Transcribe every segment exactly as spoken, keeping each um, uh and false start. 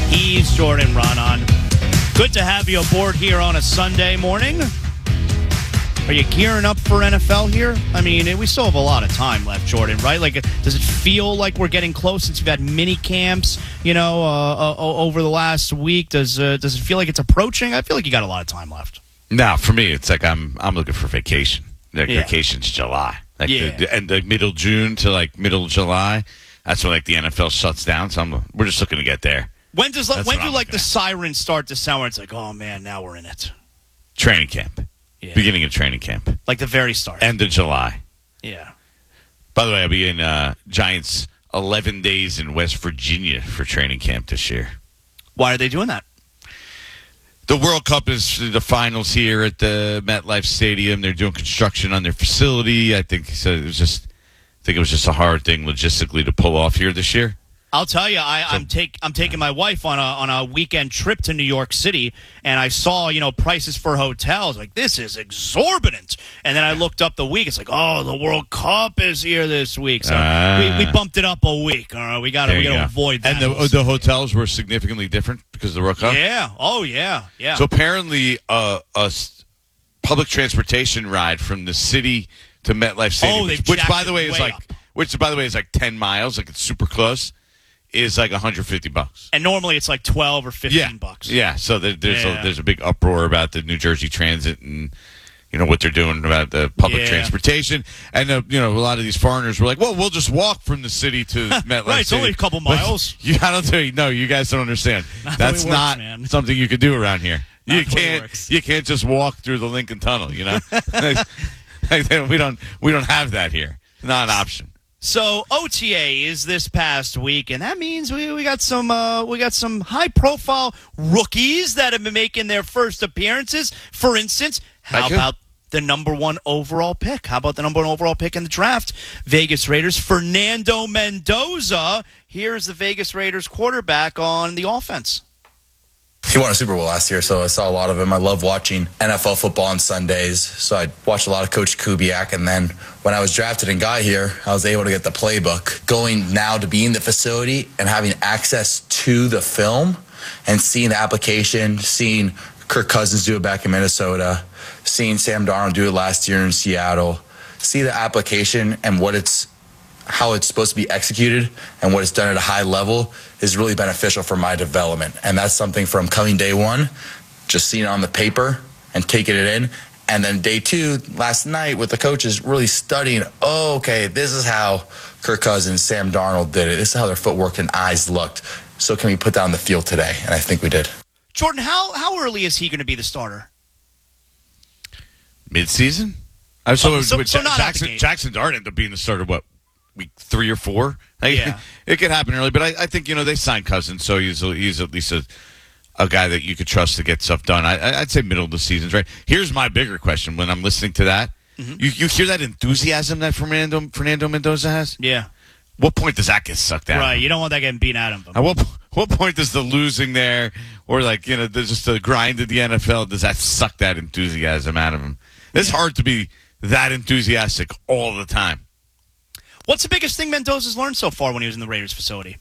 He's Jordan Raanan. Good to have you aboard here on a Sunday morning. Are you gearing up for N F L here? I mean, we still have a lot of time left, Jordan, right? Like, does it feel like we're getting close since we've had mini camps, you know, uh, uh, over the last week? Does uh, does it feel like it's approaching? I feel like you got a lot of time left. No, for me, it's like I'm I'm looking for vacation. Like Yeah. Vacation's July, like Yeah. the, the, and the middle June to like middle July. That's when like the N F L shuts down. So I'm, we're just looking to get there. When does That's when what do I'm like the looking sirens start to sound? Where it's like, oh man, now we're in it. Training camp, Yeah. beginning of training camp, Like the very start. end of July. Yeah. By the way, I'll be in uh, Giants eleven days in West Virginia for training camp this year. Why are they doing that? The World Cup is the finals here at the MetLife Stadium. They're doing construction on their facility. I think so it was just, I think it was just a hard thing logistically to pull off here this year. I'll tell you, I, I'm take I'm taking my wife on a on a weekend trip to New York City, and I saw you know prices for hotels. Like, this is exorbitant. And then I looked up the week. It's like, oh, the World Cup is here this week, so Ah. we, we bumped it up a week. All right, we got to There we you got to go. avoid that. And the, the hotels were significantly different because of the World Cup. yeah, oh yeah, yeah. So apparently, uh, a s- public transportation ride from the city to MetLife Stadium, Oh, they've which, which by jacked the it way is way like, up. which by the way is like ten miles, like it's super close, is like one hundred fifty bucks. and normally it's like twelve or fifteen Yeah, bucks. yeah. So there, there's Yeah. a, there's a big uproar about the New Jersey Transit and you know what they're doing about the public Yeah. transportation, and uh, you know a lot of these foreigners were like, "Well, we'll just walk from the city to MetLife." Right, it's only Stadium." a couple But miles. You, I don't tell you. No, you guys don't understand. Not the way That's it works, not man. something you could do around here. Not you the way it can't. works. You can't just walk through the Lincoln Tunnel. You know, we don't. We don't have that here. Not an option. So O T A is this past week, and that means we, we got some uh, we got some high profile rookies that have been making their first appearances. For instance, how Like who? about the number one overall pick? How about the number one overall pick in the draft? Vegas Raiders, Fernando Mendoza. Here's the Vegas Raiders quarterback on the offense. He won a Super Bowl last year, so I saw a lot of him. I love watching N F L football on Sundays, so I watched a lot of Coach Kubiak. And then when I was drafted and got here, I was able to get the playbook. Going now to be in the facility and having access to the film and seeing the application, seeing Kirk Cousins do it back in Minnesota, seeing Sam Darnold do it last year in Seattle, see the application and what it's how it's supposed to be executed and what it's done at a high level is really beneficial for my development. And that's something from coming day one, just seeing it on the paper and taking it in. And then day two, last night with the coaches, really studying, oh, okay, this is how Kirk Cousins, Sam Darnold did it. This is how their footwork and eyes looked. So can we put that on the field today? And I think we did. Jordan, how how early is he going to be the starter? Mid-season. I so, Oh, so- with so Ja- not out the Jackson. gate. Jackson Dart ended up being the starter. What? Week three or four. Like, Yeah. It could happen early, but I, I think you know they signed Cousins, so he's a, he's at least a a guy that you could trust to get stuff done. I, I- I'd say middle of the season's right. Here's my bigger question: when I'm listening to that, Mm-hmm. you you hear that enthusiasm that Fernando Fernando Mendoza has. Yeah, What point does that get sucked out? right. You don't want that getting beat out of him. At what what point does the losing there, or like you know, there's just the grind of the N F L, does that suck that enthusiasm out of him? It's hard to be that enthusiastic all the time. What's the biggest thing Mendoza's learned so far when he was in the Raiders facility?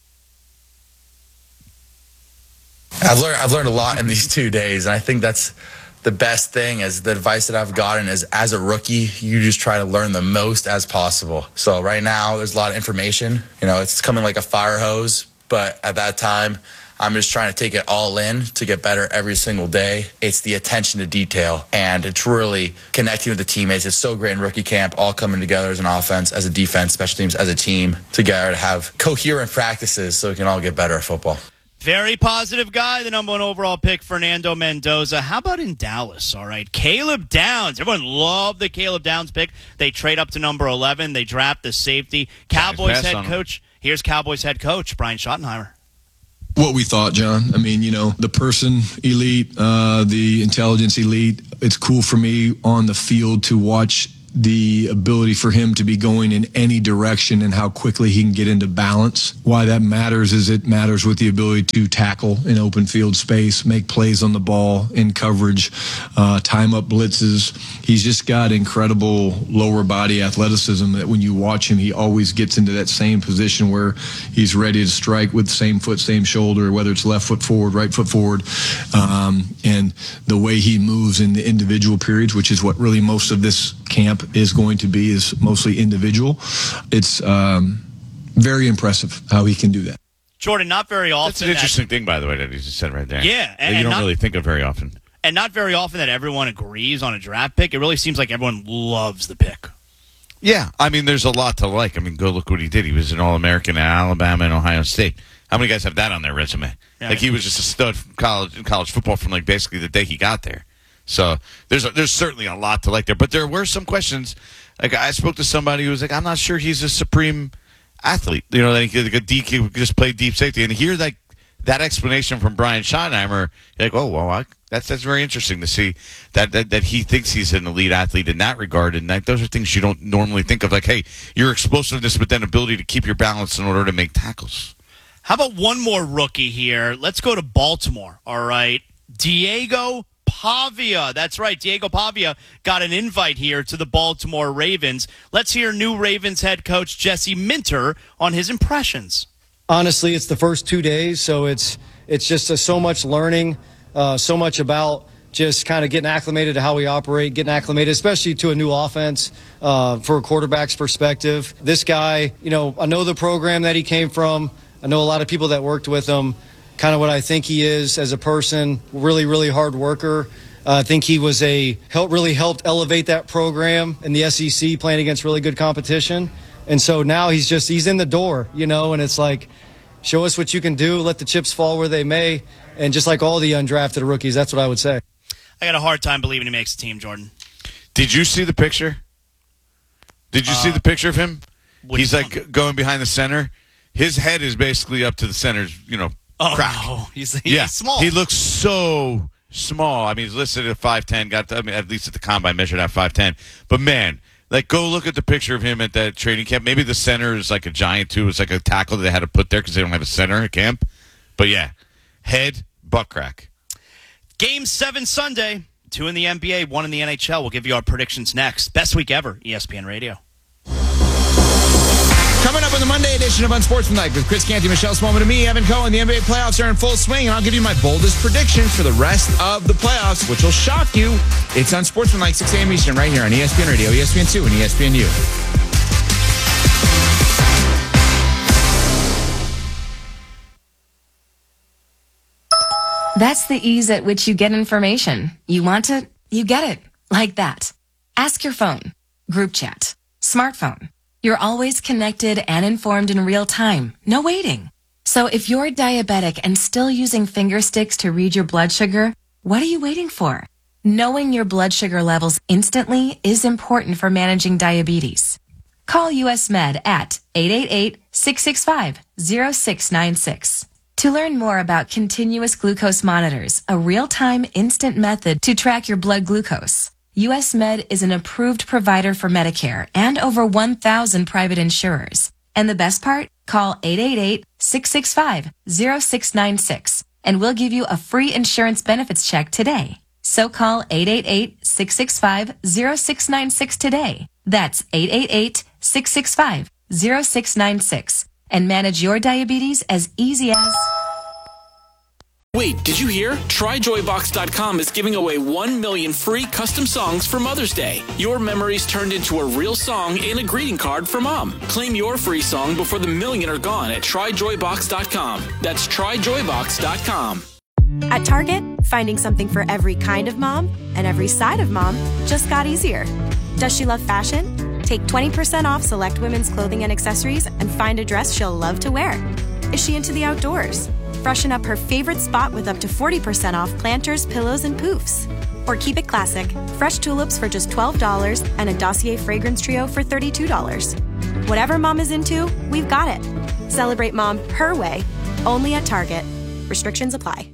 I've learned I've learned a lot in these two days, and I think that's the best thing. Is the advice that I've gotten is as a rookie, you just try to learn the most as possible. So right now, there's a lot of information. You know, it's coming like a fire hose, but at that time, I'm just trying to take it all in to get better every single day. It's the attention to detail, and it's really connecting with the teammates. It's so great in rookie camp, all coming together as an offense, as a defense, special teams, as a team together to have coherent practices so we can all get better at football. Very positive guy, the number one overall pick, Fernando Mendoza. How about in Dallas? All right, Caleb Downs. Everyone loved the Caleb Downs pick. They trade up to number eleven. They draft the safety. Cowboys pass head on him. coach. Here's Cowboys head coach Brian Schottenheimer. What we thought, John. I mean, you know, the person elite, uh, the intelligence elite. It's cool for me on the field to watch the ability for him to be going in any direction and how quickly he can get into balance. Why that matters is it matters with the ability to tackle in open field space, make plays on the ball in coverage, uh, time up blitzes. He's just got incredible lower body athleticism that when you watch him, he always gets into that same position where he's ready to strike with same foot, same shoulder, whether it's left foot forward, right foot forward. Um, and the way he moves in the individual periods, which is what really most of this camp is going to be, is mostly individual. It's um, very impressive how he can do that. Jordan, not very often. That's an interesting that, thing, by the way, that he just said right there. Yeah. And, you don't not, really think of very often. And not very often that everyone agrees on a draft pick. It really seems like everyone loves the pick. Yeah. I mean, there's a lot to like. I mean, go look what he did. He was an All-American at Alabama and Ohio State. How many guys have that on their resume? Yeah, like, he was just a stud from college, in college football from, like, basically the day he got there. So there's a, there's certainly a lot to like there. But there were some questions. Like, I spoke to somebody who was like, I'm not sure he's a supreme athlete. You know, that he could, he could just play deep safety. And hear that that explanation from Brian Schottenheimer, you're like, oh, well, I, that's that's very interesting to see that, that that he thinks he's an elite athlete in that regard. And that, those are things you don't normally think of. Like, hey, your explosiveness, but then ability to keep your balance in order to make tackles. How about one more rookie here? Let's go to Baltimore, all right? Diego Pavia. That's right. Diego Pavia got an invite here to the Baltimore Ravens. Let's hear new Ravens head coach Jesse Minter on his impressions. Honestly, it's the first two days, so it's it's just a, so much learning, uh, so much about just kind of getting acclimated to how we operate, getting acclimated, especially to a new offense uh, for a quarterback's perspective. This guy, you know, I know the program that he came from. I know a lot of people that worked with him. Kind of what I think he is as a person, really, really hard worker. Uh, I think he was a help really helped elevate that program in the S E C, playing against really good competition. And so now he's just he's in the door, you know, and it's like, show us what you can do, let the chips fall where they may, and just like all the undrafted rookies, that's what I would say. I got a hard time believing he makes the team, Jordan. Did you see the picture? Did you uh, see the picture of him? He's like one? going behind the center. His head is basically up to the center's, you know, oh, crack. No. He's, he's yeah. small. He looks so small. I mean, he's listed at five ten, got to, I mean, at least at the combine measured at five ten. But, man, like, go look at the picture of him at that training camp. Maybe the center is like a giant, too. It's like a tackle that they had to put there because they don't have a center at camp. But, yeah, head, butt crack. Game seven Sunday. Two in the N B A, one in the N H L. We'll give you our predictions next. Best week ever, E S P N Radio. Coming up on the Monday edition of Unsportsmanlike with Chris Canty, Michelle Smallman, and me, Evan Cohen. The N B A playoffs are in full swing, and I'll give you my boldest predictions for the rest of the playoffs, which will shock you. It's Unsportsmanlike, six a.m. Eastern, right here on E S P N Radio, E S P N two, and E S P N U. That's the ease at which you get information. You want it, you get it. Like that. Ask your phone. Group chat. Smartphone. You're always connected and informed in real time. No waiting. So if you're diabetic and still using finger sticks to read your blood sugar, what are you waiting for? Knowing your blood sugar levels instantly is important for managing diabetes. Call U S Med at eight eight eight, six six five, zero six nine six. To learn more about continuous glucose monitors, a real-time instant method to track your blood glucose, U S Med is an approved provider for Medicare and over one thousand private insurers. And the best part? Call eight eight eight, six six five, zero six nine six and we'll give you a free insurance benefits check today. So call eight eight eight, six six five, zero six nine six today. That's eight eight eight, six six five, zero six nine six and manage your diabetes as easy as... Wait, did you hear? Try Joy Box dot com is giving away one million free custom songs for Mother's Day. Your memories turned into a real song and a greeting card for Mom. Claim your free song before the million are gone at Try Joy Box dot com. That's Try Joy Box dot com. At Target, finding something for every kind of mom and every side of mom just got easier. Does she love fashion? Take twenty percent off select women's clothing and accessories and find a dress she'll love to wear. Is she into the outdoors? Freshen up her favorite spot with up to forty percent off planters, pillows, and poofs. Or keep it classic. Fresh tulips for just twelve dollars and a Dossier fragrance trio for thirty-two dollars. Whatever mom is into, we've got it. Celebrate mom her way, only at Target. Restrictions apply.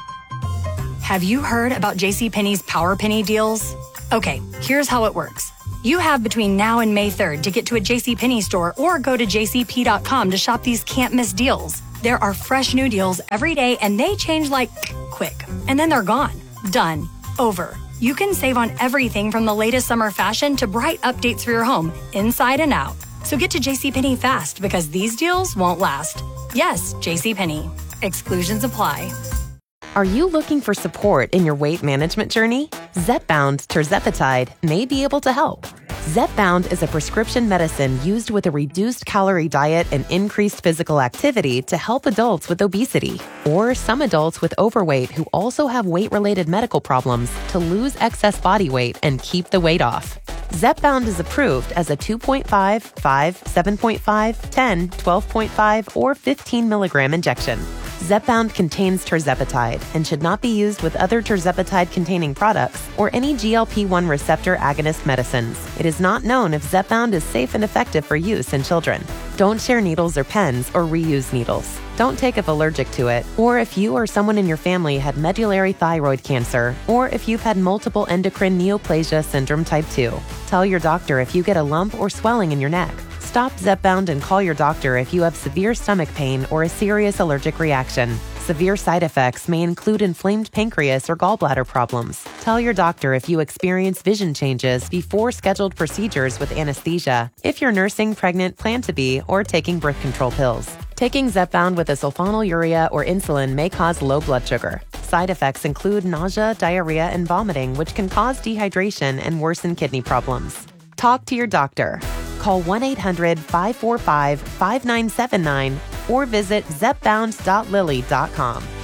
Have you heard about JCPenney's Power Penny deals? Okay, here's how it works. You have between now and May third to get to a JCPenney store or go to j c p dot com to shop these can't-miss deals. There are fresh new deals every day, and they change like quick. And then they're gone. Done. Over. You can save on everything from the latest summer fashion to bright updates for your home, inside and out. So get to JCPenney fast, because these deals won't last. Yes, JCPenney. Exclusions apply. Are you looking for support in your weight management journey? Zepbound tirzepatide may be able to help. Zepbound is a prescription medicine used with a reduced calorie diet and increased physical activity to help adults with obesity, or some adults with overweight who also have weight-related medical problems to lose excess body weight and keep the weight off. Zepbound is approved as a two point five, five, seven point five, ten, twelve point five, or fifteen milligram injection. Zepbound contains tirzepatide and should not be used with other tirzepatide-containing products or any G L P one receptor agonist medicines. It is not known if Zepbound is safe and effective for use in children. Don't share needles or pens or reuse needles. Don't take if allergic to it, or if you or someone in your family had medullary thyroid cancer, or if you've had multiple endocrine neoplasia syndrome type two. Tell your doctor if you get a lump or swelling in your neck. Stop Zepbound and call your doctor if you have severe stomach pain or a serious allergic reaction. Severe side effects may include inflamed pancreas or gallbladder problems. Tell your doctor if you experience vision changes before scheduled procedures with anesthesia, if you're nursing, pregnant, plan to be, or taking birth control pills. Taking Zepbound with a sulfonylurea or insulin may cause low blood sugar. Side effects include nausea, diarrhea, and vomiting, which can cause dehydration and worsen kidney problems. Talk to your doctor. Call one eight hundred, five four five, five nine seven nine or visit zepbound dot lilly dot com.